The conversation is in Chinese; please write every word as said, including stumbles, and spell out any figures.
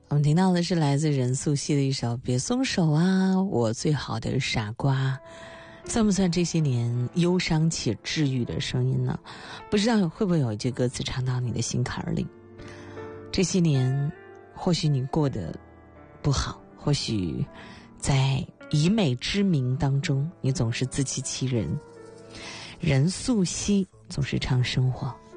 我们听到的是来自任素汐的一首《别松手啊，我最好的傻瓜》，算不算这些年忧伤且治愈的声音呢？不知道会不会有一句歌词唱到你的心坎里。这些年或许你过得不好，或许在以美之名当中你总是自欺欺人，任素汐总是唱生活。